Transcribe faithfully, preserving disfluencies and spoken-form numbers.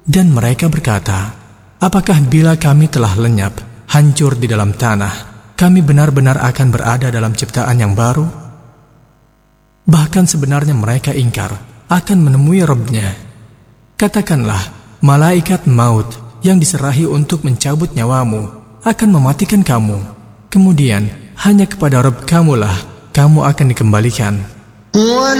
Dan mereka berkata, apakah bila kami telah lenyap, hancur di dalam tanah, kami benar-benar akan berada dalam ciptaan yang baru? Bahkan sebenarnya mereka ingkar akan menemui Rabb-nya. Katakanlah, malaikat maut yang diserahi untuk mencabut nyawamu akan mematikan kamu. Kemudian hanya kepada Rabb kamulah kamu akan dikembalikan.